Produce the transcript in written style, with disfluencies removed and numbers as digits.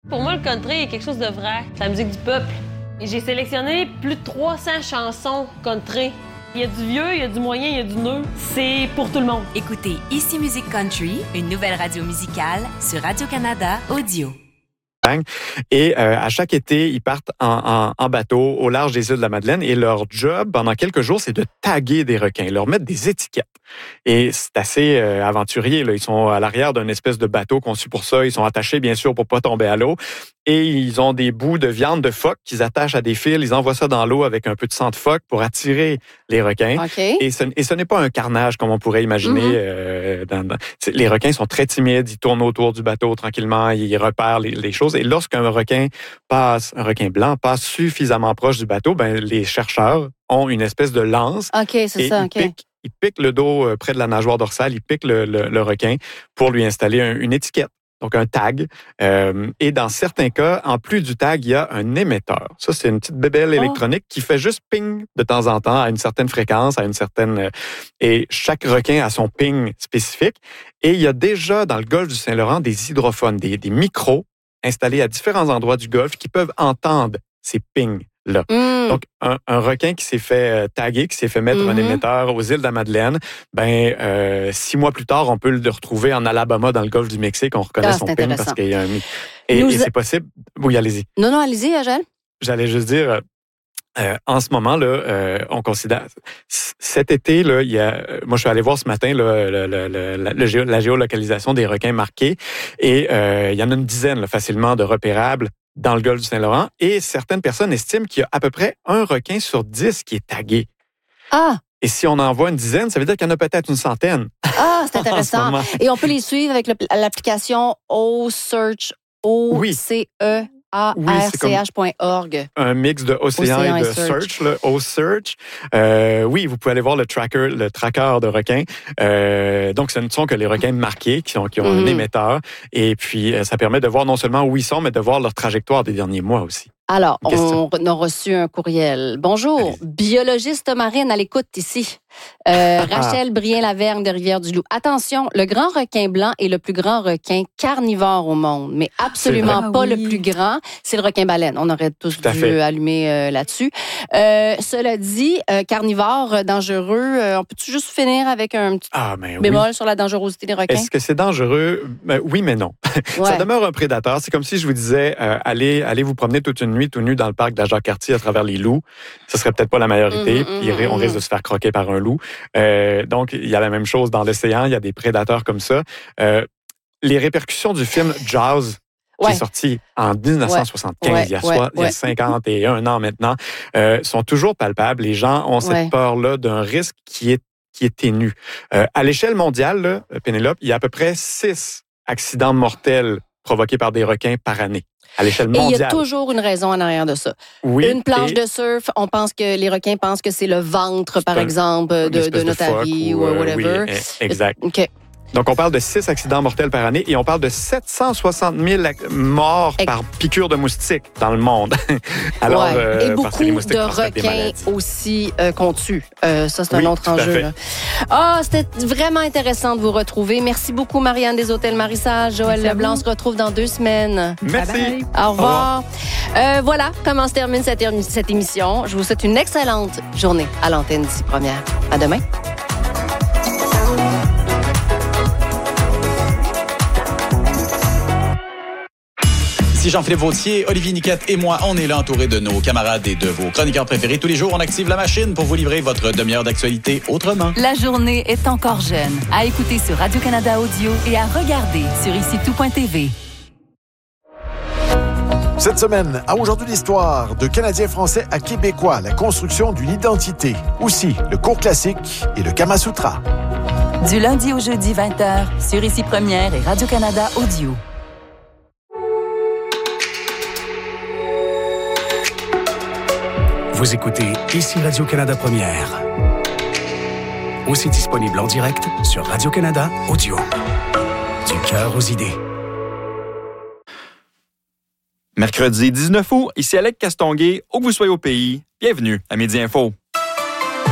Pour moi, le country est quelque chose de vrai. C'est la musique du peuple. Et j'ai sélectionné plus de 300 chansons country. Il y a du vieux, il y a du moyen, il y a du neuf. C'est pour tout le monde. Écoutez Ici Musique Country, une nouvelle radio musicale sur Radio-Canada Audio. Et à chaque été, ils partent en bateau au large des îles de la Madeleine et leur job, pendant quelques jours, c'est de taguer des requins, leur mettre des étiquettes. Et c'est assez aventurier, là. Ils sont à l'arrière d'un espèce de bateau conçu pour ça. Ils sont attachés, bien sûr, pour pas tomber à l'eau. Et ils ont des bouts de viande de phoque qu'ils attachent à des fils. Ils envoient ça dans l'eau avec un peu de sang de phoque pour attirer les requins. Okay. Et ce n'est pas un carnage comme on pourrait imaginer. Les requins sont très timides. Ils tournent autour du bateau tranquillement. Ils repèrent les choses. Et lorsqu'un requin blanc passe suffisamment proche du bateau, les chercheurs ont une espèce de lance. OK, c'est ça. Ils piquent le dos près de la nageoire dorsale. Ils piquent le requin pour lui installer une étiquette. Donc, un tag. Et dans certains cas, en plus du tag, il y a un émetteur. Ça, c'est une petite bébelle électronique qui fait juste ping de temps en temps à une certaine fréquence, et chaque requin a son ping spécifique. Et il y a déjà dans le golfe du Saint-Laurent des hydrophones, des micros installés à différents endroits du golfe qui peuvent entendre ces pings-là. Donc, un requin qui s'est fait taguer, qui s'est fait mettre un émetteur aux îles de la Madeleine, 6 mois plus tard, on peut le retrouver en Alabama, dans le golfe du Mexique. On reconnaît son ping parce qu'il y a un... Et c'est possible... Oui, allez-y. Non, allez-y, Agel. J'allais juste dire... en ce moment, là, on considère... Cet été, là, moi, je suis allé voir ce matin la géolocalisation des requins marqués et il y en a une dizaine là, facilement de repérables dans le golfe du Saint-Laurent et certaines personnes estiment qu'il y a à peu près un requin sur 10 qui est tagué. Ah! Et si on en voit une dizaine, ça veut dire qu'il y en a peut-être une centaine. Ah, c'est intéressant. Et on peut les suivre avec l'application OCearch, O-C-E. ARCH.org. Un mix de océan et de search, le OCearch. Oui, vous pouvez aller voir le tracker de requins. Donc, ce ne sont que les requins marqués qui ont un émetteur. Et puis, ça permet de voir non seulement où ils sont, mais de voir leur trajectoire des derniers mois aussi. Alors, on a reçu un courriel. Bonjour, biologiste marine à l'écoute ici. Rachel Brien-Lavergne de Rivière-du-Loup. Attention, le grand requin blanc est le plus grand requin carnivore au monde, mais absolument pas le plus grand. C'est le requin baleine. On aurait tous dû allumer là-dessus. Cela dit, carnivore, dangereux, on peut-tu juste finir avec un petit bémol sur la dangerosité des requins? Est-ce que c'est dangereux? Oui, mais non. Ça demeure un prédateur. C'est comme si je vous disais, allez vous promener toute une nuit tout nu dans le parc de la Jacques-Cartier à travers les loups. Ce serait peut-être pas la meilleure idée. Puis on risque de se faire croquer par un loup. Donc, il y a la même chose dans l'océan. Il y a des prédateurs comme ça. Les répercussions du film Jaws, qui est sorti en 1975, il y a 51 ans maintenant, sont toujours palpables. Les gens ont cette peur-là d'un risque qui est ténu. À l'échelle mondiale, là, Pénélope, il y a à peu près 6 accidents mortels provoqués par des requins par année. À l'échelle mondiale. Et il y a toujours une raison en arrière de ça. Oui, une planche de surf, on pense que les requins pensent que c'est le ventre, par exemple, de notre avis ou whatever. Oui, exact. OK. Donc, on parle de 6 accidents mortels par année et on parle de 760 000 morts par piqûre de moustiques dans le monde. Alors, et beaucoup parce que les moustiques de requins aussi qu'on tue. Ça, c'est un autre enjeu. C'était vraiment intéressant de vous retrouver. Merci beaucoup, Marianne des Hôtels Marissage. Joël Leblanc, on se retrouve dans 2 semaines. Merci. Bye bye. Au revoir. Voilà comment se termine cette émission. Je vous souhaite une excellente journée à l'antenne d'ici première. À demain. Ici Jean-Philippe Vautier, Olivier Niquette et moi, on est là entourés de nos camarades et de vos chroniqueurs préférés. Tous les jours, on active la machine pour vous livrer votre demi-heure d'actualité autrement. La journée est encore jeune. À écouter sur Radio-Canada Audio et à regarder sur IciTout.tv. Cette semaine, à Aujourd'hui l'histoire, de Canadiens français à Québécois, la construction d'une identité. Aussi, le cours classique et le Kama Sutra. Du lundi au jeudi 20h, sur Ici Première et Radio-Canada Audio. Vous écoutez Ici Radio-Canada Première. Aussi disponible en direct sur Radio-Canada Audio. Du cœur aux idées. Mercredi 19 août, ici Alec Castonguay, où que vous soyez au pays, bienvenue à Midi Info.